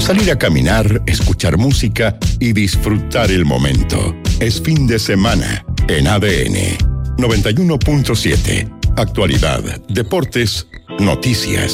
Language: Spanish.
Salir a caminar, escuchar música y disfrutar el momento. Es fin de semana en ADN 91.7. Actualidad, deportes, noticias.